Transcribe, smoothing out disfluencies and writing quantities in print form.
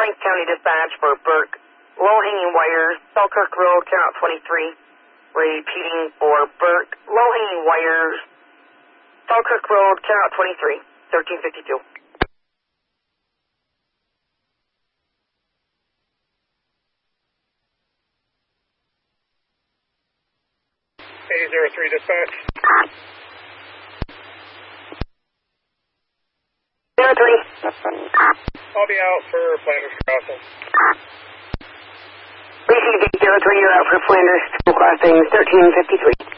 Frank County Dispatch for Burke. Low-hanging wires, Selkirk Road, count 23. Repeating for Burke. Low-hanging wires, Selkirk Road, count 23. 1352. 803 Dispatch. 03. I'll be out for Flanders Crossing. Receive 803, you're out for Flanders, crossing 1353.